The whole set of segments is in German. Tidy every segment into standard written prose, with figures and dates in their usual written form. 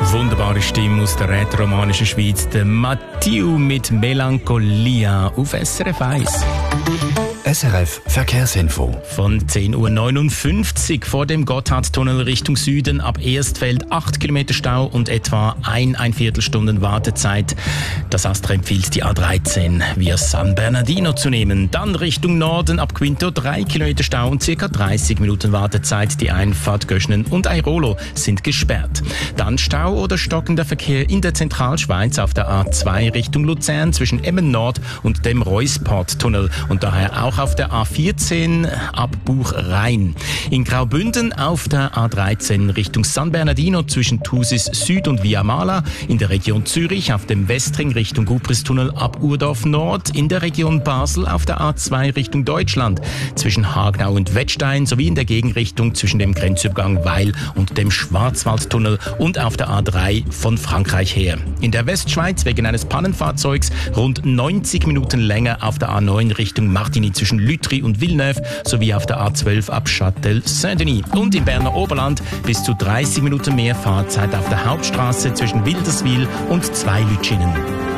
Wunderbare Stimme aus der rätoromanischen Schweiz, der Mathieu mit Melancholia auf SRF 1. SRF Verkehrsinfo. Von 10.59 Uhr vor dem Gotthardtunnel Richtung Süden ab Erstfeld 8 Kilometer Stau und etwa ein Viertelstunden Wartezeit. Das ASTRA empfiehlt, die A13 via San Bernardino zu nehmen. Dann Richtung Norden ab Quinto 3 Kilometer Stau und ca. 30 Minuten Wartezeit. Die Einfahrt Göschnen und Airolo sind gesperrt. Dann Stau oder stockender Verkehr in der Zentralschweiz auf der A2 Richtung Luzern zwischen Emmen Nord und dem Reusport-Tunnel und daher auch auf der A14 ab Buch-Rhein. In Graubünden auf der A13 Richtung San Bernardino zwischen Thusis Süd und Via Mala. In der Region Zürich auf dem Westring Richtung Gubristunnel ab Urdorf Nord. In der Region Basel auf der A2 Richtung Deutschland zwischen Hagenau und Wettstein sowie in der Gegenrichtung zwischen dem Grenzübergang Weil und dem Schwarzwaldtunnel und auf der A3 von Frankreich her. In der Westschweiz wegen eines Pannenfahrzeugs rund 90 Minuten länger auf der A9 Richtung Martigny zwischen Lütry und Villeneuve sowie auf der A12 ab Châtel-Saint-Denis. Und im Berner Oberland bis zu 30 Minuten mehr Fahrzeit auf der Hauptstraße zwischen Wilderswil und Zweislütschinen.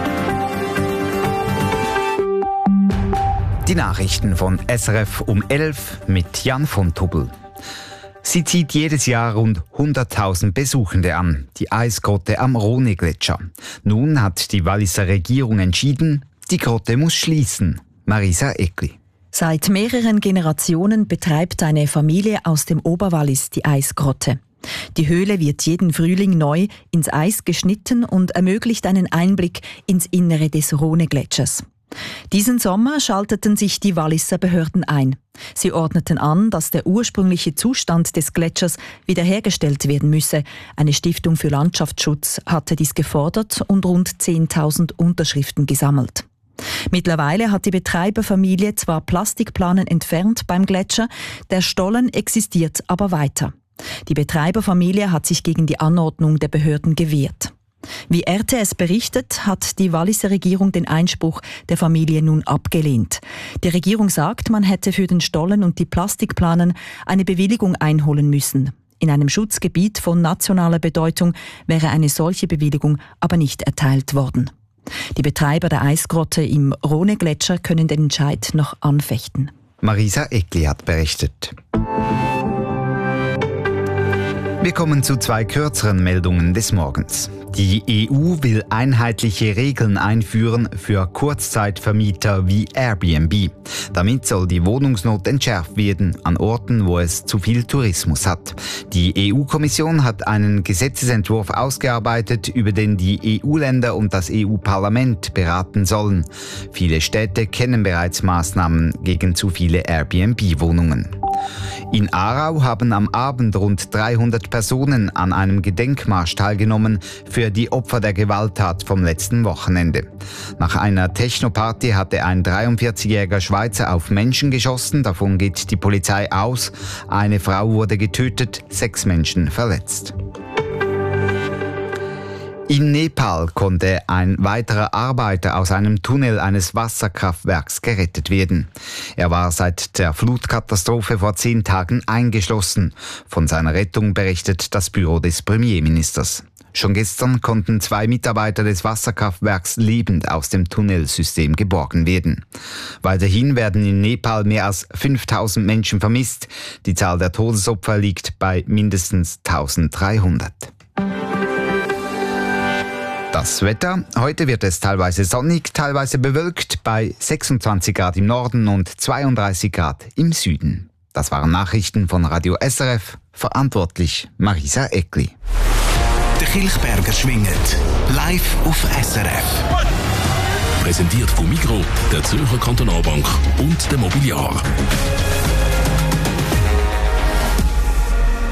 Die Nachrichten von SRF um 11 mit Jan von Tubbel. Sie zieht jedes Jahr rund 100.000 Besuchende an, die Eisgrotte am Rhône-Gletscher. Nun hat die Walliser Regierung entschieden, die Grotte muss schließen. Marisa Eckli. Seit mehreren Generationen betreibt eine Familie aus dem Oberwallis die Eisgrotte. Die Höhle wird jeden Frühling neu ins Eis geschnitten und ermöglicht einen Einblick ins Innere des Rhône-Gletschers. Diesen Sommer schalteten sich die Walliser Behörden ein. Sie ordneten an, dass der ursprüngliche Zustand des Gletschers wiederhergestellt werden müsse. Eine Stiftung für Landschaftsschutz hatte dies gefordert und rund 10.000 Unterschriften gesammelt. Mittlerweile hat die Betreiberfamilie zwar Plastikplanen entfernt beim Gletscher, der Stollen existiert aber weiter. Die Betreiberfamilie hat sich gegen die Anordnung der Behörden gewehrt. Wie RTS berichtet, hat die Walliser Regierung den Einspruch der Familie nun abgelehnt. Die Regierung sagt, man hätte für den Stollen und die Plastikplanen eine Bewilligung einholen müssen. In einem Schutzgebiet von nationaler Bedeutung wäre eine solche Bewilligung aber nicht erteilt worden. Die Betreiber der Eisgrotte im Rhône-Gletscher können den Entscheid noch anfechten. Marisa Eckli hat berichtet. Wir kommen zu 2 kürzeren Meldungen des Morgens. Die EU will einheitliche Regeln einführen für Kurzzeitvermieter wie Airbnb. Damit soll die Wohnungsnot entschärft werden an Orten, wo es zu viel Tourismus hat. Die EU-Kommission hat einen Gesetzesentwurf ausgearbeitet, über den die EU-Länder und das EU-Parlament beraten sollen. Viele Städte kennen bereits Maßnahmen gegen zu viele Airbnb-Wohnungen. In Aarau haben am Abend rund 300 Personen an einem Gedenkmarsch teilgenommen für die Opfer der Gewalttat vom letzten Wochenende. Nach einer Techno-Party hatte ein 43-jähriger Schweizer auf Menschen geschossen, davon geht die Polizei aus. Eine Frau wurde getötet, 6 Menschen verletzt. In Nepal konnte ein weiterer Arbeiter aus einem Tunnel eines Wasserkraftwerks gerettet werden. Er war seit der Flutkatastrophe vor 10 Tagen eingeschlossen. Von seiner Rettung berichtet das Büro des Premierministers. Schon gestern konnten 2 Mitarbeiter des Wasserkraftwerks lebend aus dem Tunnelsystem geborgen werden. Weiterhin werden in Nepal mehr als 5.000 Menschen vermisst. Die Zahl der Todesopfer liegt bei mindestens 1.300. Das Wetter. Heute wird es teilweise sonnig, teilweise bewölkt bei 26 Grad im Norden und 32 Grad im Süden. Das waren Nachrichten von Radio SRF. Verantwortlich Marisa Eckli. Der Kilchberger schwingt. Live auf SRF. Präsentiert von Migro, der Zürcher Kantonalbank und der Mobiliar.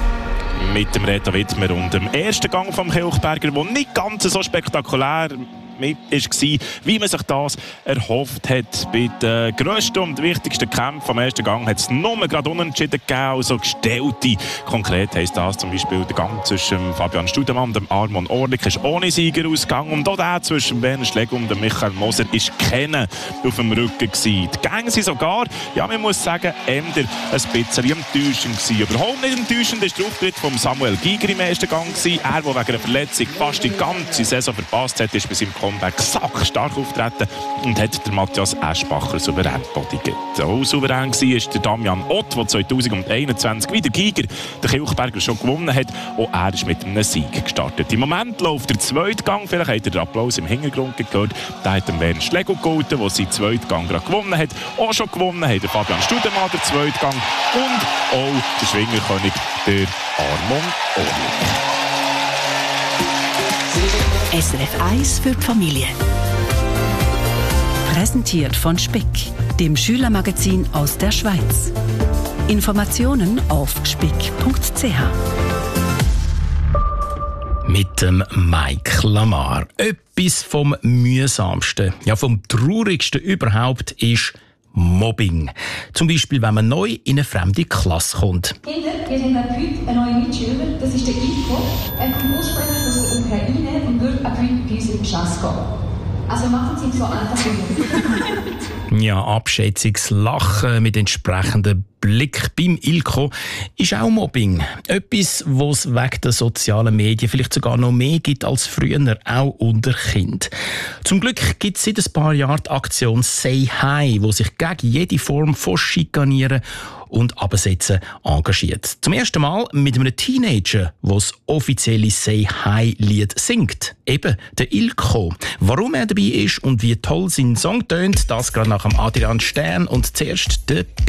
Mit dem Reto Wittmer und dem ersten Gang vom Kilchberger, der nicht ganz so spektakulär mit war, wie man sich das erhofft hat. Bei den grössten und wichtigsten Kämpfen am ersten Gang hat es nur gerade unentschieden gegeben, also gestellte. Konkret heisst das zum Beispiel der Gang zwischen Fabian Studemann und dem Armon Orlik ist ohne Sieger ausgegangen und auch der zwischen Werner Schlegel und dem Michael Moser ist keiner auf dem Rücken gewesen. Die Gänge sind sogar, ja man muss sagen, eher ein bisschen enttäuschend gewesen. Überhaupt nicht enttäuschend ist der Auftritt von Samuel Giger im ersten Gang gewesen. Er, der wegen einer Verletzung fast die ganze Saison verpasst hat, ist bei seinem Comeback sackstark auftreten und hat der Matthias Eschbacher souverän bodigt. Auch souverän war der Damian Ott, der 2021 wie der Giger den Kilchberger schon gewonnen hat. Auch er ist mit einem Sieg gestartet. Im Moment läuft der zweite Gang, vielleicht habt ihr den Applaus im Hintergrund gehört, da hat der Werner Schlegel gehalten, der seinen zweiten Gang gerade gewonnen hat. Auch schon gewonnen hat der Fabian Studemann den zweiten Gang und auch der Schwingerkönig, der Armon Orlik. SRF 1 für die Familie. Präsentiert von Speck, dem Schülermagazin aus der Schweiz. Informationen auf speck.ch. Mit dem Mike Lamar. Etwas vom mühsamsten, ja vom traurigsten überhaupt ist Mobbing. Zum Beispiel, wenn man neu in eine fremde Klasse kommt. Kinder, wir haben heute einen neuen Mitschüler, das ist der Ivo. Er kommt ursprünglich aus der Ukraine und wird ab heute bei uns in die Klasse gehen. Also machen Sie so einfach wie Ja, abschätziges Lachen mit entsprechendem Blick beim Ilko ist auch Mobbing. Etwas, was es wegen der sozialen Medien vielleicht sogar noch mehr gibt als früher, auch unter Kindern. Zum Glück gibt es seit ein paar Jahren die Aktion «Say Hi», die sich gegen jede Form von Schikanieren und Absetzen engagiert. Zum ersten Mal mit einem Teenager, der das offizielle «Say Hi»-Lied singt. Eben der Ilko. Warum er dabei ist und wie toll sein Song tönt, das gerade nach dem Adrian Stern und zuerst der